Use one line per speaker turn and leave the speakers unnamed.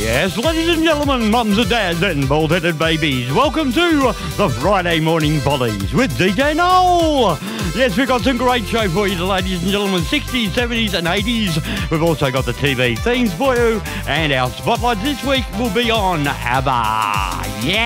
Yes, ladies and gentlemen, mums and dads and bald-headed babies, welcome to the Friday Morning Volleys with DJ Noel. Yes, we've got some great show for you, ladies and gentlemen, 60s, 70s and 80s. We've also got the TV themes for you, and our spotlight this week will be on ABBA. Yeah!